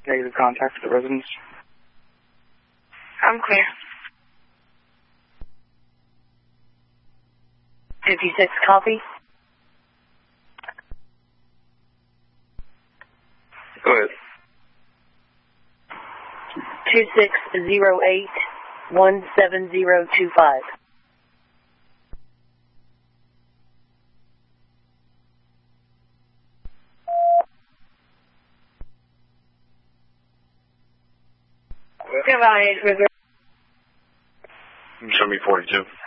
Negative contact with the residence. I'm clear. 56, copy. Go ahead. 2608-17025. Goodbye, River. Show me 42.